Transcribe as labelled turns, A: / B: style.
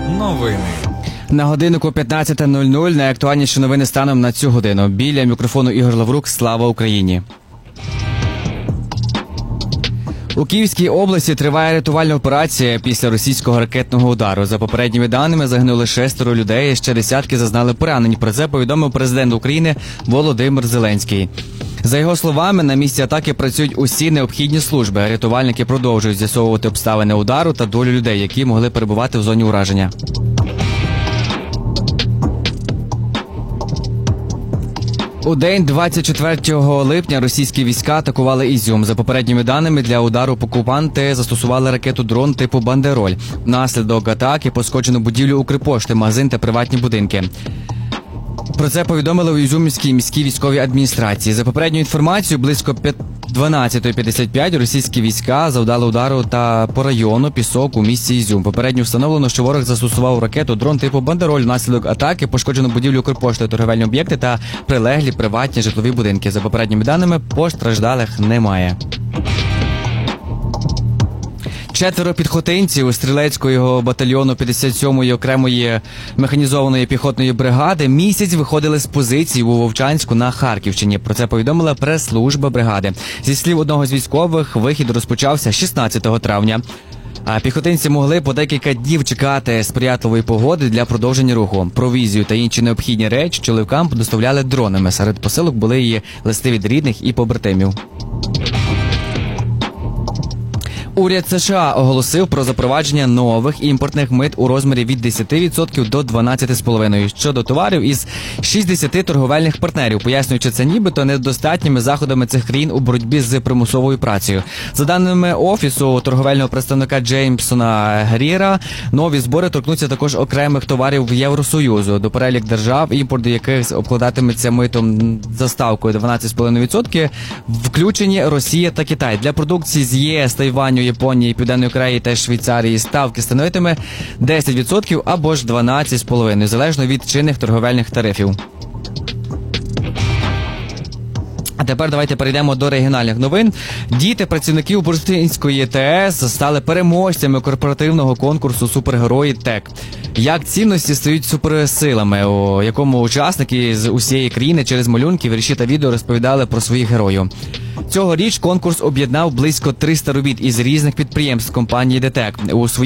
A: Новини.
B: На годиннику 15:00 найактуальніші новини станом на цю годину. Біля мікрофону Ігор Лаврук. Слава Україні! У Київській області триває рятувальна операція після російського ракетного удару. За попередніми даними, загинули 6 людей, ще десятки зазнали поранень. Про це повідомив президент України Володимир Зеленський. За його словами, на місці атаки працюють усі необхідні служби. Рятувальники продовжують з'ясовувати обставини удару та долю людей, які могли перебувати в зоні ураження. У день 24 липня російські війська атакували Ізюм. За попередніми даними, для удару окупанти застосували ракету-дрон типу «Бандероль». Внаслідок атаки пошкоджено будівлю Укрпошти, магазин та приватні будинки. Про це повідомили у Ізюмській міській військовій адміністрації. За попередньою інформацією, близько 12:55 російські війська завдали удару по району Пісок у місті Ізюм. Попередньо встановлено, що ворог застосував ракету-дрон типу «Бандероль». Внаслідок атаки пошкоджено будівлю Укрпошти, торговельні об'єкти та прилеглі приватні житлові будинки. За попередніми даними, постраждалих немає. 4 піхотинців стрілецького батальйону 57-ї окремої механізованої піхотної бригади місяць виходили з позицій у Вовчанську на Харківщині. Про це повідомила прес-служба бригади. Зі слів одного з військових, вихід розпочався 16 травня. А піхотинці могли по декілька днів чекати сприятливої погоди для продовження руху. Провізію та інші необхідні речі чоловікам доставляли дронами. Серед посилок були і листи від рідних і побратимів. Уряд США оголосив про запровадження нових імпортних мит у розмірі від 10% до 12,5% щодо товарів із 60 торговельних партнерів, пояснюючи це нібито недостатніми заходами цих країн у боротьбі з примусовою працею. За даними Офісу торговельного представника Джеймсона Гріра, нові збори торкнуться також окремих товарів Євросоюзу, до перелік держав, імпорт до яких обкладатиметься митом за ставкою 12,5%, включені Росія та Китай. Для продукції з ЄС, Тайваню, Японії, Південної Кореї та Швейцарії ставки становитиме 10% або ж 12,5%, залежно від чинних торговельних тарифів. А тепер давайте перейдемо до регіональних новин. Діти працівників Бурштинської ТЕС стали переможцями корпоративного конкурсу «Супергерої ТЕК». Як цінності стають суперсилами, у якому учасники з усієї країни через малюнки, вірші та відео розповідали про своїх героїв. Цьогоріч конкурс об'єднав близько 300 робіт із різних підприємств компанії ДТЕК. У